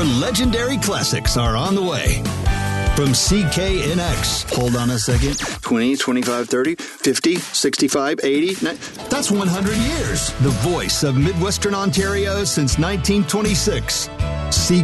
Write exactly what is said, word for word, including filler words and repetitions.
legendary classics are on the way. From C K N X, hold on a second, twenty, twenty-five, thirty, fifty, sixty-five, eighty, ninety, that's one hundred years. The voice of Midwestern Ontario since nineteen twenty-six. C